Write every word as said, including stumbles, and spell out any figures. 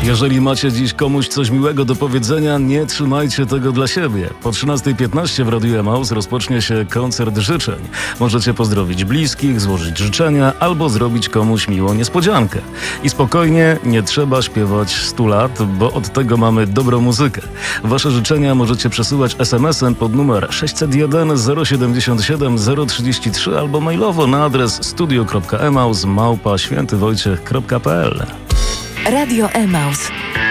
Jeżeli macie dziś komuś coś miłego do powiedzenia, nie trzymajcie tego dla siebie. Po trzynastej piętnaście w Radiu Emaus rozpocznie się koncert życzeń. Możecie pozdrowić bliskich, złożyć życzenia albo zrobić komuś miłą niespodziankę. I spokojnie, nie trzeba śpiewać stu lat, bo od tego mamy dobrą muzykę. Wasze życzenia możecie przesyłać es em esem pod numer sześćset jeden zero siedemdziesiąt siedem zero trzydzieści trzy albo mailowo na adres studio kropka emaus małpa świętywojciech kropka pe el. Radio Emaus.